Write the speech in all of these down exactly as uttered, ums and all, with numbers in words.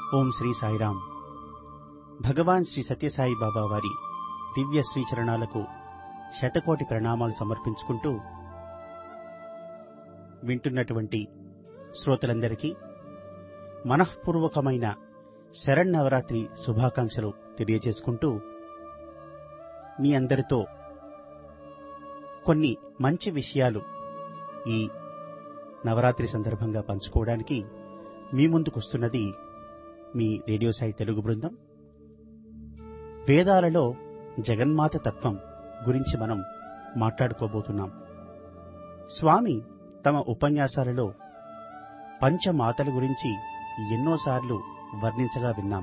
ఓం శ్రీ సాయిరాం. భగవాన్ శ్రీ సత్యసాయి బాబా వారి దివ్య శ్రీచరణాలకు శతకోటి ప్రణామాలు సమర్పించుకుంటూ వింటున్నటువంటి శ్రోతలందరికీ మనఃపూర్వకమైన శరన్నవరాత్రి శుభాకాంక్షలు తెలియజేసుకుంటూ మీ అందరితో కొన్ని మంచి విషయాలు ఈ నవరాత్రి సందర్భంగా పంచుకోవడానికి మీ ముందుకొస్తున్నది మీ రేడియో సాయి తెలుగు బృందం. వేదాలలో జగన్మాత తత్వం గురించి మనం మాట్లాడుకోబోతున్నాం. స్వామి తమ ఉపన్యాసాలలో పంచమాతల గురించి ఎన్నోసార్లు వర్ణించగా విన్నాం.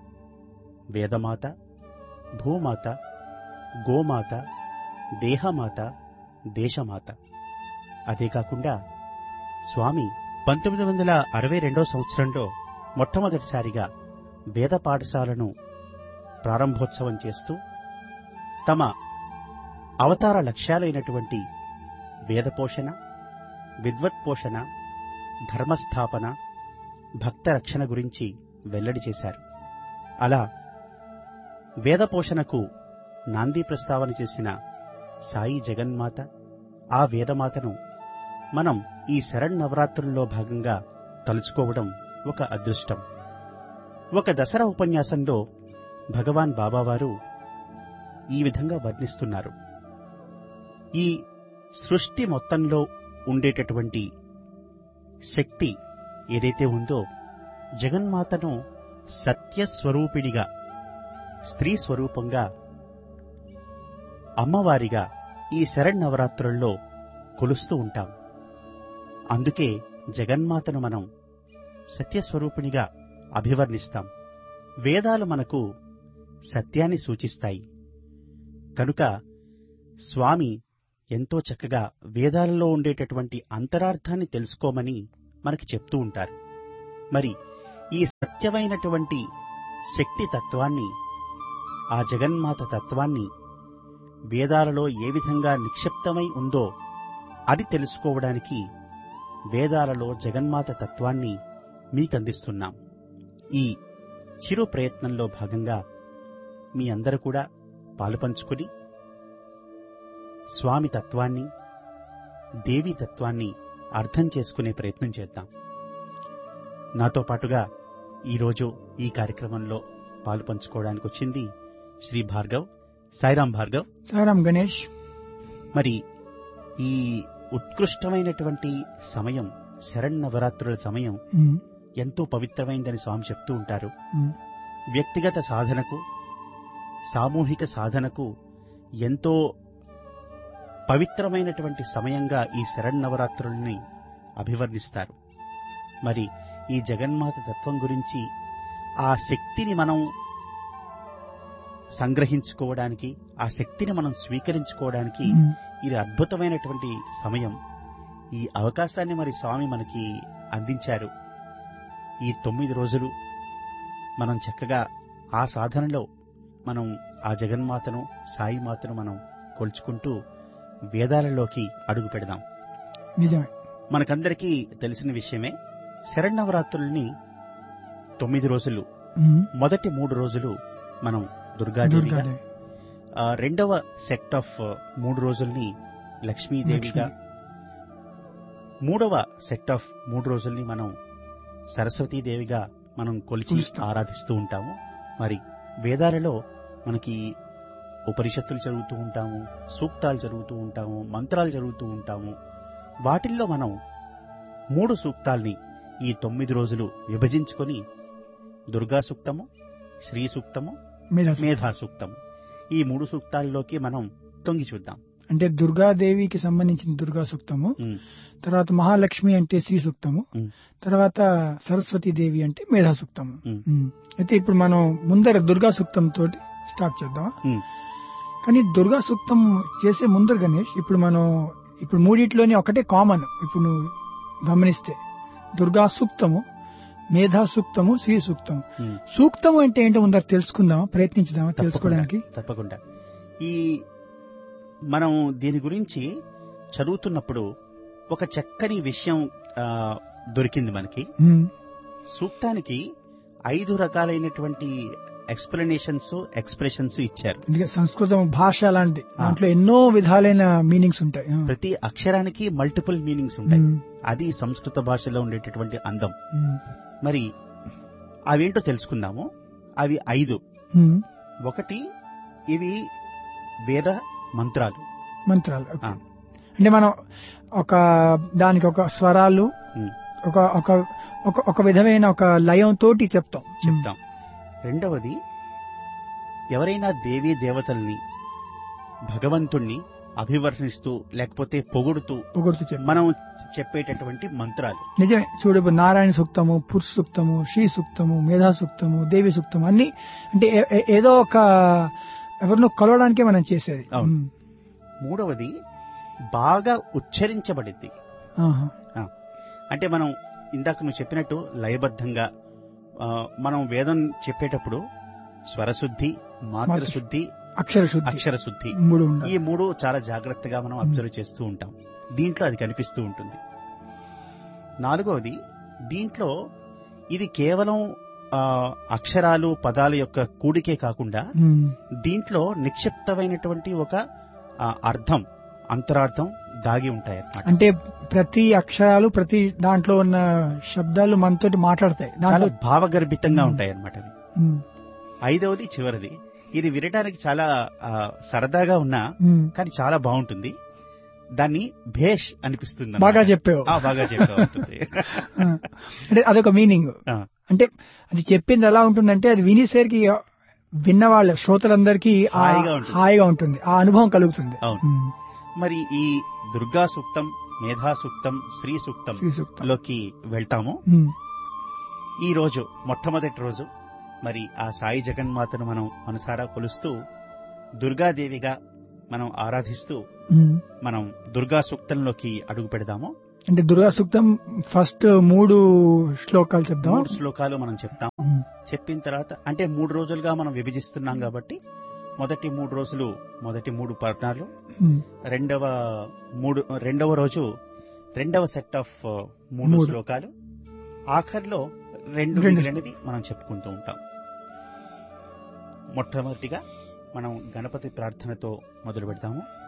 వేదమాత, భూమాత, గోమాత, దేహమాత, దేశమాత. అదే కాకుండా స్వామి పంతొమ్మిది వందల అరవై రెండో సంవత్సరంలో మొట్టమొదటిసారిగా వేద పాఠశాలను ప్రారంభోత్సవం చేస్తూ తమ అవతార లక్ష్యాలైనటువంటి వేదపోషణ, విద్వత్పోషణ, ధర్మస్థాపన, భక్త రక్షణ గురించి వెల్లడి చేశారు. అలా వేదపోషణకు నాంది ప్రస్తావన చేసిన సాయి జగన్మాత, ఆ వేదమాతను మనం ఈ శరన్నవరాత్రుల్లో భాగంగా తలుచుకోవడం ఒక అదృష్టం. ఒక దసరా ఉపన్యాసంలో భగవాన్ బాబావారు ఈ విధంగా వర్ణిస్తున్నారు. ఈ సృష్టి మొత్తంలో ఉండేటటువంటి శక్తి ఏదైతే ఉందో జగన్మాతను సత్యస్వరూపిణిగా, స్త్రీ స్వరూపంగా, అమ్మవారిగా ఈ శరన్నవరాత్రుల్లో కొలుస్తూ ఉంటాం. అందుకే జగన్మాతను మనం సత్యస్వరూపిణిగా అభివర్ణిస్తాం. వేదాలు మనకు సత్యాన్ని సూచిస్తాయి కనుక స్వామి ఎంతో చక్కగా వేదాలలో ఉండేటటువంటి అంతరార్థాన్ని తెలుసుకోమని మనకి చెప్తూ ఉంటారు. మరి ఈ సత్యమైనటువంటి శక్తి తత్వాన్ని, ఆ జగన్మాత తత్వాన్ని వేదాలలో ఏ విధంగా నిక్షిప్తమై ఉందో అది తెలుసుకోవడానికి వేదాలలో జగన్మాత తత్వాన్ని మీకందిస్తున్నాం. ఈ చిరు ప్రయత్నంలో భాగంగా మీ అందరూ కూడా పాలుపంచుకుని స్వామి తత్వాన్ని, దేవీ తత్వాన్ని అర్థం చేసుకునే ప్రయత్నం చేద్దాం. నాతో పాటుగా ఈరోజు ఈ కార్యక్రమంలో పాలుపంచుకోవడానికి వచ్చింది శ్రీ భార్గవ్. సాయిరాం భార్గవ్. సాయిరాం గణేష్. మరి ఈ ఉత్కృష్టమైనటువంటి సమయం, శరన్నవరాత్రుల సమయం ఎంతో పవిత్రమైందని స్వామి చెప్తూ ఉంటారు. వ్యక్తిగత సాధనకు, సామూహిక సాధనకు ఎంతో పవిత్రమైనటువంటి సమయంగా ఈ శరన్నవరాత్రుల్ని అభివర్ణిస్తారు. మరి ఈ జగన్మాత తత్వం గురించి, ఆ శక్తిని మనం సంగ్రహించుకోవడానికి, ఆ శక్తిని మనం స్వీకరించుకోవడానికి ఇది అద్భుతమైనటువంటి సమయం. ఈ అవకాశాన్ని మరి స్వామి మనకి అందించారు. ఈ తొమ్మిది రోజులు మనం చక్కగా ఆ సాధనలో మనం ఆ జగన్మాతను, సాయిమాతను మనం కొలుచుకుంటూ వేదాలలోకి అడుగు పెడదాం. నిజమే. మనకందరికీ తెలిసిన విషయమే. శరన్నవరాత్రుల్ని తొమ్మిది రోజులు, మొదటి మూడు రోజులు మనం దుర్గాదేవిగా, రెండవ సెట్ ఆఫ్ మూడు రోజుల్ని లక్ష్మీదేవిగా, మూడవ సెట్ ఆఫ్ మూడు రోజుల్ని మనం సరస్వతీదేవిగా మనం కొలిచి ఆరాధిస్తూ ఉంటాము. మరి వేదాలలో మనకి ఉపనిషత్తులు చదువుతూ ఉంటాము, సూక్తాలు చదువుతూ ఉంటాము, మంత్రాలు చదువుతూ ఉంటాము. వాటిల్లో మనం మూడు సూక్తాల్ని ఈ తొమ్మిది రోజులు విభజించుకొని దుర్గా సూక్తము, శ్రీ సూక్తము, మేధా సూక్తము, ఈ మూడు సూక్తాల్లోకి మనం తొంగి చూద్దాం. అంటే దుర్గాదేవికి సంబంధించిన దుర్గా సూక్తము, తర్వాత మహాలక్ష్మి అంటే శ్రీ సూక్తము, తర్వాత సరస్వతీ దేవి అంటే మేధా సూక్తము. అయితే ఇప్పుడు మనం ముందర దుర్గా సూక్తం తోటి స్టార్ట్ చేద్దాం. కానీ దుర్గా సూక్తం చేసే ముందర గణేష్, ఇప్పుడు మనం ఇప్పుడు మూడిట్లోనే ఒకటే కామన్. ఇప్పుడు నువ్వు గమనిస్తే దుర్గా సూక్తము, మేధా సూక్తము, శ్రీ సూక్తము. సూక్తము అంటే ఏంటో ముందర తెలుసుకుందామా, ప్రయత్నించుదామా తెలుసుకోవడానికి? తప్పకుండా. ఈ మనం దీని గురించి చదువుతున్నప్పుడు ఒక చక్కని విషయం దొరికింది మనకి. సూక్తానికి ఐదు రకాలైనటువంటి ఎక్స్ప్లెనేషన్స్ ఎక్స్ప్రెషన్స్ ఇచ్చారు. ఎందుకంటే సంస్కృతం భాష లాంటి దాంట్లో ఎన్నో విధాలైన మీనింగ్స్ ఉంటాయి. ప్రతి అక్షరానికి మల్టిపుల్ మీనింగ్స్ ఉంటాయి. అది సంస్కృత భాషలో ఉండేటటువంటి అందం. మరి అవేంటో తెలుసుకుందాము. అవి ఐదు. ఒకటి, ఇవి వేద మంత్రాలు. మంత్రాలు అంటే మనం ఒక దానికి ఒక స్వరాలు ఒక ఒక ఒక విధమైన ఒక లయం తోటి చెప్తాం చెప్తాం రెండవది, ఎవరైనా దేవీ దేవతల్ని భగవంతుణ్ణి అభివర్ణిస్తూ లేకపోతే పొగుడుతూ పొగుడుతూ మనం చెప్పేటటువంటి మంత్రాలు. నిజమే. చూడు, నారాయణ సూక్తము, పురుష సూక్తము, శ్రీ సూక్తము, మేధా సూక్తము, దేవి సూక్తము అన్ని అంటే ఏదో ఒక ఎవరినో కలవడానికే మనం చేసేది. మూడవది, బాగా ఉచ్చరించబడింది. అంటే మనం ఇందాక నువ్వు చెప్పినట్టు లయబద్ధంగా మనం వేదం చెప్పేటప్పుడు స్వరశుద్ధి, మాతృశుద్ధి, అక్షరశుద్ధి అక్షరశుద్ధి ఈ మూడు చాలా జాగ్రత్తగా మనం అబ్జర్వ్ చేస్తూ ఉంటాం. దీంట్లో అది కనిపిస్తూ ఉంటుంది. నాలుగవది, దీంట్లో ఇది కేవలం అక్షరాలు పదాల యొక్క కూడికే కాకుండా దీంట్లో నిక్షిప్తమైనటువంటి ఒక అర్థం, అంతరార్థం దాగి ఉంటాయి అన్నమాట. అంటే ప్రతి అక్షరాలు ప్రతి దాంట్లో ఉన్న శబ్దాలు మనతోటి మాట్లాడతాయి, చాలా భావగర్భితంగా ఉంటాయి అన్నమాట. ఐదవది, చివరిది, ఇది వినడానికి చాలా సరదాగా ఉన్నా కానీ చాలా బాగుంటుంది. దాన్ని భేష్ అనిపిస్తుంది. బాగా చెప్పావు బాగా చెప్పావు అంటే అదొక మీనింగ్. అంటే అది చెప్పింది ఎలా ఉంటుందంటే అది వినేసరికి విన్న వాళ్ళ శ్రోతలందరికీ హాయిగా ఉంటుంది, ఆ అనుభవం కలుగుతుంది. మరి ఈ దుర్గా సూక్తం, మేధా సూక్తం, శ్రీ సూక్తం లోకి వెళ్తాము. ఈ రోజు మొట్టమొదటి రోజు మరి ఆ సాయి జగన్మాతను మనం మనసారా కొలుస్తూ దుర్గాదేవిగా మనం ఆరాధిస్తూ మనం దుర్గా సూక్తంలోకి అడుగు పెడదాము. అంటే దుర్గా సూక్తం ఫస్ట్ మూడు శ్లోకాలు చెప్తాం. మూడు శ్లోకాలు మనం చెప్తాం. చెప్పిన తర్వాత అంటే మూడు రోజులుగా మనం విభజిస్తున్నాం కాబట్టి మొదటి మూడు రోజులు మొదటి మూడు పర్ణాలు, రెండవ మూడు రెండవ రోజు రెండవ సెట్ ఆఫ్ మూడు శ్లోకాలు, ఆఖరిలో రెండు అనేది మనం చెప్పుకుంటూ ఉంటాం. మొట్టమొదటిగా మనం గణపతి ప్రార్థనతో మొదలు పెడతాము.